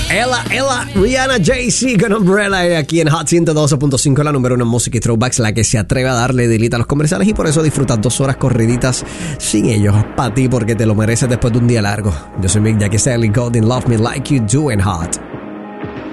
Ella, Rihanna, Jay-Z con Umbrella aquí en Hot 112.5, la número 1 en música y throwbacks, la que se atreve a darle delita a los comerciales y por eso disfrutas 2 horas corriditas sin ellos, para ti porque te lo mereces después de un día largo. Yo soy Mick Jagger, Golden, Love Me Like You Do en Hot.